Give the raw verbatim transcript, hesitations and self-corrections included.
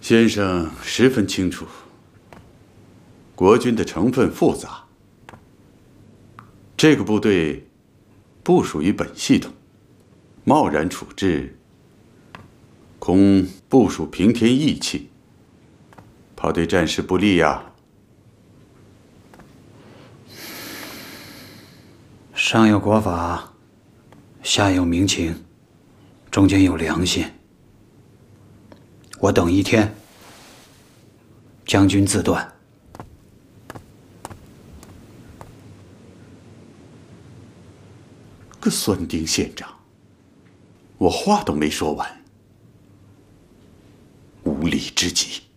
先生十分清楚，国军的成分复杂，这个部队不属于本系统，贸然处置，恐部署平添义气，怕对战士不利呀。 上有国法，下有民情，中间有良心。我等一天，将军自断。 个孙丁县长，我话都没说完，无礼之极。